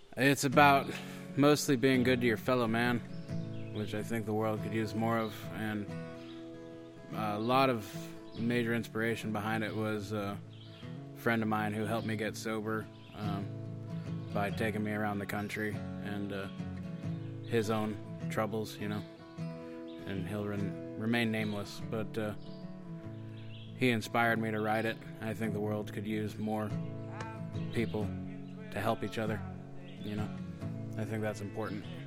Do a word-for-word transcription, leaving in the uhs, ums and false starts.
It's about mostly being good to your fellow man, which I think the world could use more of, and a lot of major inspiration behind it was a friend of mine who helped me get sober um, by taking me around the country, and uh, his own troubles, you know, and he'll re- remain nameless, but uh, he inspired me to write it. I think the world could use more people to help each other, you know. I think that's important.